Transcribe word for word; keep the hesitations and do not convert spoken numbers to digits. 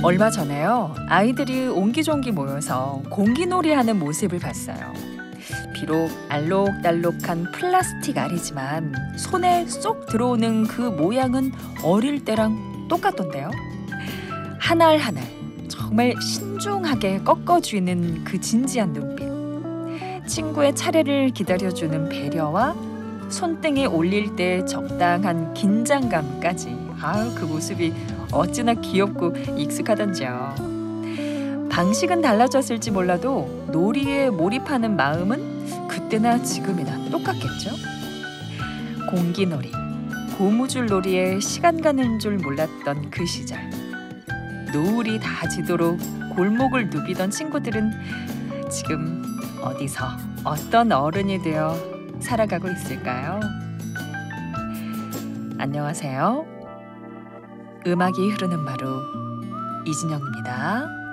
얼마 전에요. 아이들이 옹기종기 모여서 공기놀이 하는 모습을 봤어요. 비록 알록달록한 플라스틱 알이지만 손에 쏙 들어오는 그 모양은 어릴 때랑 똑같던데요. 한 알 한 알 정말 신중하게 꺾어주는 그 진지한 눈빛. 친구의 차례를 기다려주는 배려와 손등에 올릴 때 적당한 긴장감까지. 아유, 그 모습이 어찌나 귀엽고 익숙하던지요. 방식은 달라졌을지 몰라도 놀이에 몰입하는 마음은 그때나 지금이나 똑같겠죠? 공기놀이, 고무줄 놀이에 시간 가는 줄 몰랐던 그 시절. 노을이 다 지도록 골목을 누비던 친구들은 지금 어디서 어떤 어른이 되어 살아가고 있을까요? 안녕하세요. 음악이 흐르는 마루 이진영입니다.